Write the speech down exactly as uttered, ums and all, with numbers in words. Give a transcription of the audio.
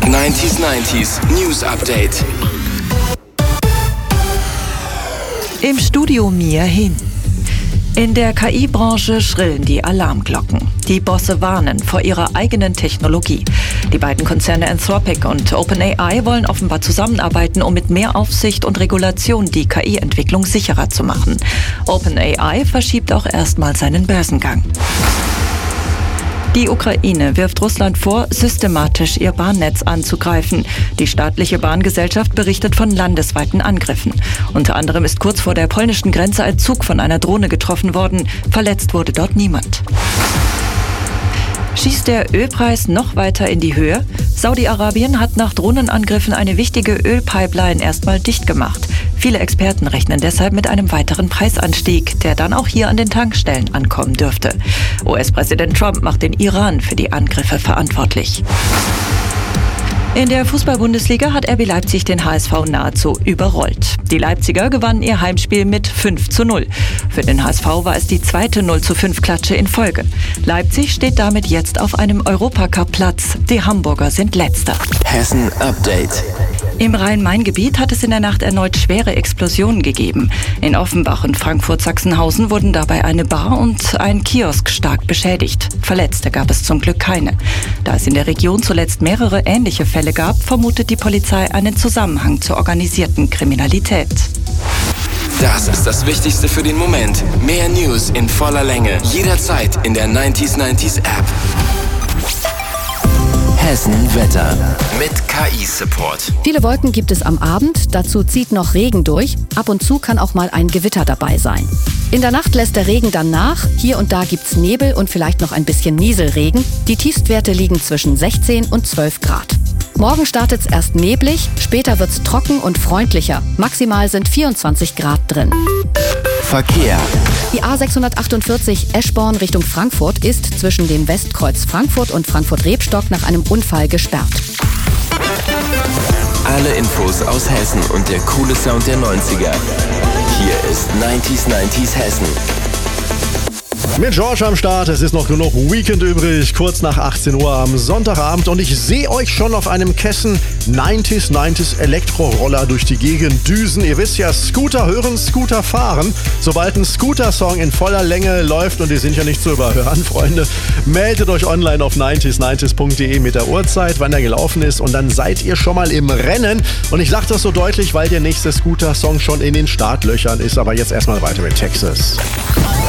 neunzig neunzig News Update. Im Studio Mia Hin. In der K I-Branche schrillen die Alarmglocken. Die Bosse warnen vor ihrer eigenen Technologie. Die beiden Konzerne Anthropic und OpenAI wollen offenbar zusammenarbeiten, um mit mehr Aufsicht und Regulation die K I-Entwicklung sicherer zu machen. OpenAI verschiebt auch erstmal seinen Börsengang. Die Ukraine wirft Russland vor, systematisch ihr Bahnnetz anzugreifen. Die staatliche Bahngesellschaft berichtet von landesweiten Angriffen. Unter anderem ist kurz vor der polnischen Grenze ein Zug von einer Drohne getroffen worden. Verletzt wurde dort niemand. Schießt der Ölpreis noch weiter in die Höhe? Saudi-Arabien hat nach Drohnenangriffen eine wichtige Ölpipeline erstmal dicht gemacht. Viele Experten rechnen deshalb mit einem weiteren Preisanstieg, der dann auch hier an den Tankstellen ankommen dürfte. U S-Präsident Trump macht den Iran für die Angriffe verantwortlich. In der Fußball-Bundesliga hat R B Leipzig den H S V nahezu überrollt. Die Leipziger gewannen ihr Heimspiel mit fünf zu null. Für den H S V war es die zweite null zu fünf Klatsche in Folge. Leipzig steht damit jetzt auf einem Europacup-Platz. Die Hamburger sind Letzter. Hessen Update. Im Rhein-Main-Gebiet hat es in der Nacht erneut schwere Explosionen gegeben. In Offenbach und Frankfurt-Sachsenhausen wurden dabei eine Bar und ein Kiosk stark beschädigt. Verletzte gab es zum Glück keine. Da es in der Region zuletzt mehrere ähnliche Fälle gab, vermutet die Polizei einen Zusammenhang zur organisierten Kriminalität. Das ist das Wichtigste für den Moment. Mehr News in voller Länge. Jederzeit in der neunzig neunzig App. Hessen Wetter mit K I-Support. Viele Wolken gibt es am Abend, dazu zieht noch Regen durch. Ab und zu kann auch mal ein Gewitter dabei sein. In der Nacht lässt der Regen dann nach. Hier und da gibt's Nebel und vielleicht noch ein bisschen Nieselregen. Die Tiefstwerte liegen zwischen sechzehn und zwölf Grad. Morgen startet's erst neblig, später wird's trocken und freundlicher. Maximal sind vierundzwanzig Grad drin. Verkehr. Die A sechshundertachtundvierzig Eschborn Richtung Frankfurt ist zwischen dem Westkreuz Frankfurt und Frankfurt-Rebstock nach einem Unfall gesperrt. Alle Infos aus Hessen und der coole Sound der neunziger. Hier ist neunzig neunzig Hessen. Mit George am Start, es ist noch genug Weekend übrig, kurz nach achtzehn Uhr am Sonntagabend und ich sehe euch schon auf einem Kessen neunzig neunzig Elektroroller durch die Gegend düsen. Ihr wisst ja, Scooter hören, Scooter fahren. Sobald ein Scooter-Song in voller Länge läuft und die sind ja nicht zu überhören, Freunde, meldet euch online auf neunzig neunzig punkt de mit der Uhrzeit, wann er gelaufen ist und dann seid ihr schon mal im Rennen. Und ich sage das so deutlich, weil der nächste Scooter-Song schon in den Startlöchern ist, aber jetzt erstmal weiter mit Texas.